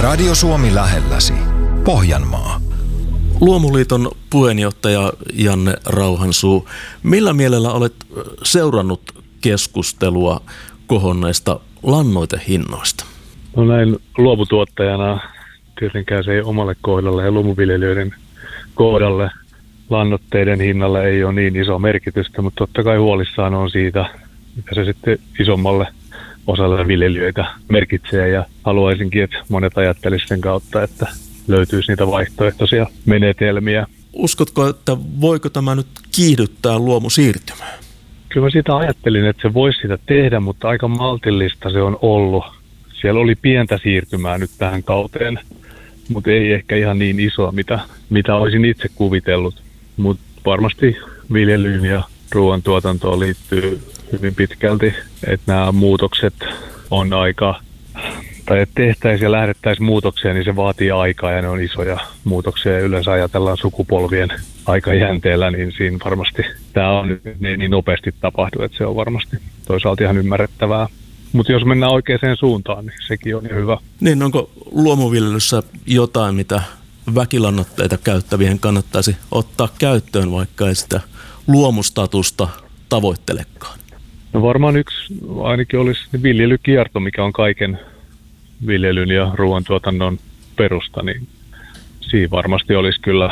Radio Suomi lähelläsi. Pohjanmaa. Luomuliiton puheenjohtaja Janne Rauhansuu, millä mielellä olet seurannut keskustelua kohonneista lannoitehinnoista? No näin luomutuottajana tietenkään se ei omalle kohdalle ja luomuviljelijöiden kohdalle lannoitteiden hinnalle ei ole niin iso merkitystä, mutta totta kai huolissaan on siitä, mitä se sitten isommalle osalle viljelijöitä merkitsee, ja haluaisinkin, että monet ajattelisivat sen kautta, että löytyisi niitä vaihtoehtoisia menetelmiä. Uskotko, että voiko tämä nyt kiihdyttää luomusiirtymää? Kyllä mä sitä ajattelin, että se voisi sitä tehdä, mutta aika maltillista se on ollut. Siellä oli pientä siirtymää nyt tähän kauteen, mutta ei ehkä ihan niin isoa, mitä olisin itse kuvitellut. Mutta varmasti viljelyyn ja ruoantuotantoon liittyy hyvin pitkälti, että nämä muutokset on tai että tehtäisiin ja lähdettäisiin muutokseen, niin se vaatii aikaa ja ne on isoja muutoksia ja yleensä ajatellaan sukupolvien aikajänteellä, niin siinä varmasti tämä on nyt niin nopeasti tapahdu, että se on varmasti toisaalta ihan ymmärrettävää. Mutta jos mennään oikeaan suuntaan, niin sekin on hyvä. Niin, onko luomuviljelyssä jotain, mitä väkilannoitteita käyttävien kannattaisi ottaa käyttöön, vaikka ei sitä luomustatusta tavoittelekaan? No varmaan yksi ainakin olisi viljelykierto, mikä on kaiken viljelyn ja ruoantuotannon perusta, niin siinä varmasti olisi kyllä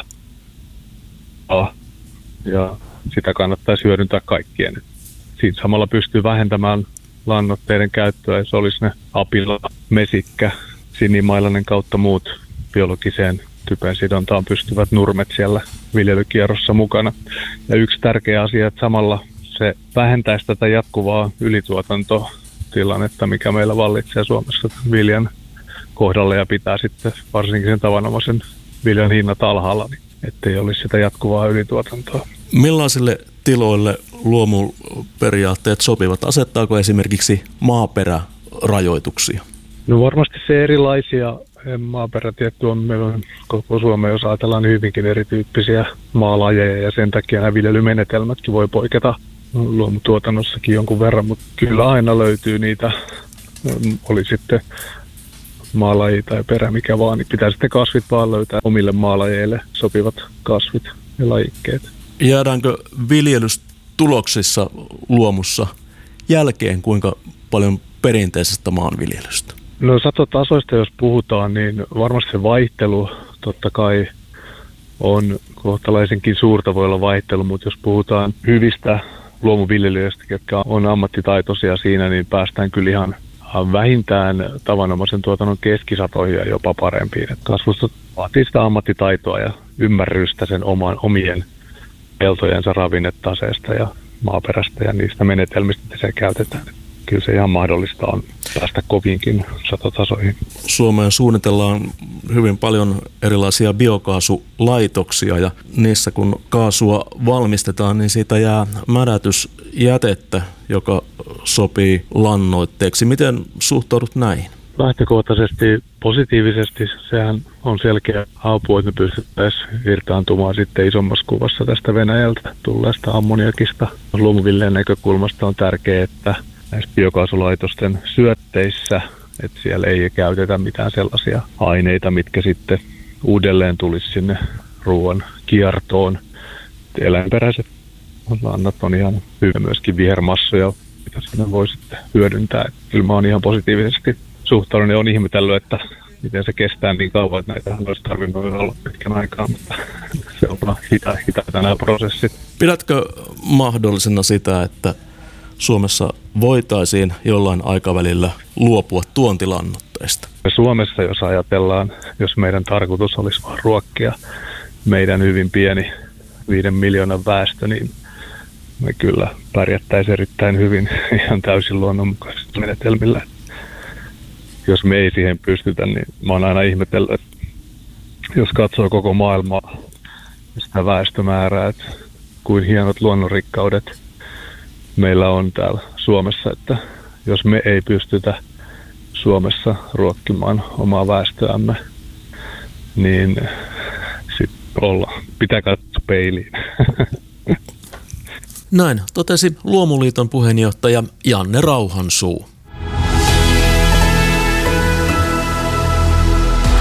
ja sitä kannattaisi hyödyntää kaikkien. Siinä samalla pystyy vähentämään lannoitteiden käyttöä, jos olisi ne apila, mesikkä, sinimailainen kautta muut biologiseen typen sidontaan pystyvät nurmet siellä viljelykierrossa mukana. Ja yksi tärkeä asia, että samalla se vähentäisi tätä jatkuvaa ylituotantotilannetta, mikä meillä vallitsee Suomessa viljan kohdalla ja pitää sitten varsinkin sen tavanomaisen viljan hinnat alhaalla, niin ettei olisi sitä jatkuvaa ylituotantoa. Millaisille tiloille luomuperiaatteet sopivat? Asettaako esimerkiksi maaperärajoituksia? No varmasti se erilaisia maaperätietty on. Meillä on koko Suomeen, jos ajatellaan hyvinkin erityyppisiä maalajeja ja sen takia nämä viljelymenetelmätkin voi poiketa luomutuotannossakin jonkun verran, mutta kyllä aina löytyy niitä, oli sitten maalaji tai perä mikä vaan, niin pitää sitten kasvit vaan löytää omille maalajeille sopivat kasvit ja lajikkeet. Jäädäänkö viljelystuloksissa luomussa jälkeen kuinka paljon perinteisestä maanviljelystä? No satotasoista jos puhutaan, niin varmasti se vaihtelu totta kai on kohtalaisenkin suurta voi olla vaihtelu, mutta jos puhutaan hyvistä luomuviljelijöistä, jotka on ammattitaitoisia siinä, niin päästään kyllä ihan vähintään tavanomaisen tuotannon keskisatoihin ja jopa parempiin. Kasvusta vaatii sitä ammattitaitoa ja ymmärrystä sen omien peltojensa ravinnetaseesta ja maaperästä ja niistä menetelmistä, mitä se käytetään. Kyllä se ihan mahdollista on päästä koviinkin satotasoihin. Suomeen suunnitellaan hyvin paljon erilaisia biokaasulaitoksia ja niissä kun kaasua valmistetaan, niin siitä jää mädätysjätettä, joka sopii lannoitteeksi. Miten suhtaudut näihin? Lähtökohtaisesti positiivisesti sehän on selkeä apu, että me pystyttäisiin irtaantumaan sitten isommassa kuvassa tästä Venäjältä tulleesta ammoniakista. Luomuviljelyn näkökulmasta on tärkeää, että näissä biokaasulaitosten syötteissä, että siellä ei käytetä mitään sellaisia aineita, mitkä sitten uudelleen tulisi sinne ruoan kiertoon. Eläinperäiset lannat on ihan hyvä, myöskin vihermassoja, mitä siinä voi sitten hyödyntää. Kyllä mä oon ihan positiivisesti suhtaudun ja on ihmetellyt, että miten se kestää niin kauan, että näitä olisi tarvinnut olla pitkän aikaa, mutta se on hitaita nämä prosessit. Pidätkö mahdollisena sitä, että Suomessa voitaisiin jollain aikavälillä luopua tuontilannoitteista? Suomessa, jos ajatellaan, jos meidän tarkoitus olisi vain ruokkia meidän hyvin pieni 5 miljoonan väestö, niin me kyllä pärjättäisiin erittäin hyvin ihan täysin luonnonmukaisilla menetelmillä. Jos me ei siihen pystytä, niin mä oon aina ihmetellyt, että jos katsoo koko maailmaa sitä väestömäärää, että kuin hienot luonnonrikkaudet meillä on täällä Suomessa, että jos me ei pystytä Suomessa ruokkimaan omaa väestöämme, niin sitten pitää katsoa peiliin. Näin totesi Luomuliiton puheenjohtaja Janne Rauhansuu.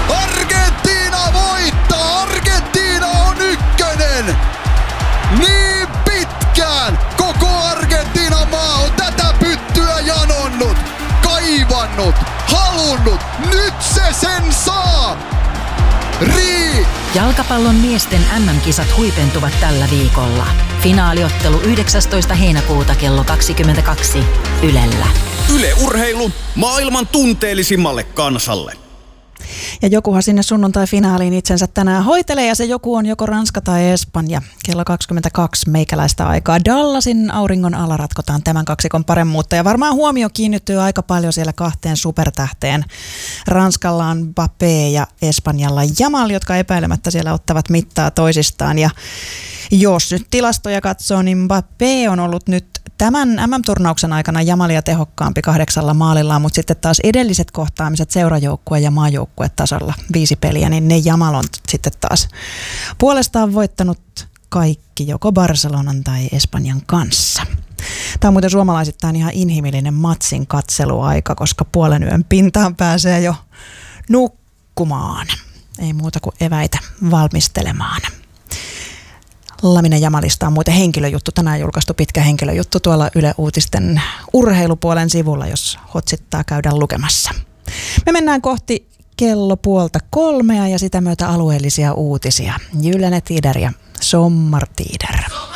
halunnut, nyt se sen saa! Jalkapallon miesten MM-kisat huipentuvat tällä viikolla. Finaaliottelu 19. heinäkuuta kello 22 Ylellä. Yle Urheilu maailman tunteellisimmalle kansalle. Ja jokuhan sinne sunnuntai-finaaliin itsensä tänään hoitelee, ja se joku on joko Ranska tai Espanja. Kello 22 meikäläistä aikaa. Dallasin auringon alla ratkotaan tämän kaksikon paremmuutta, ja varmaan huomio kiinnittyy aika paljon siellä kahteen supertähteen. Ranskalla on Mbappé ja Espanjalla Yamal, jotka epäilemättä siellä ottavat mittaa toisistaan. Ja jos nyt tilastoja katsoo, niin Mbappé on ollut nyt tämän MM-turnauksen aikana Yamalia tehokkaampi 8 maalillaan, mutta sitten taas edelliset kohtaamiset seurajoukkue- ja maajoukkuetasolla 5 peliä, niin ne Yamal on sitten taas puolestaan voittanut kaikki joko Barcelonan tai Espanjan kanssa. Tämä on muuten suomalaisittain ihan inhimillinen matsin katseluaika, koska puolen yön pintaan pääsee jo nukkumaan. Ei muuta kuin eväitä valmistelemaan. Lamine Yamalista on muuten henkilöjuttu. Tänään julkaistu pitkä henkilöjuttu tuolla Yle Uutisten urheilupuolen sivulla, jos hotsittaa käydä lukemassa. Me mennään kohti kello 2:30 ja sitä myötä alueellisia uutisia. Gyllene Tider ja Sommartider.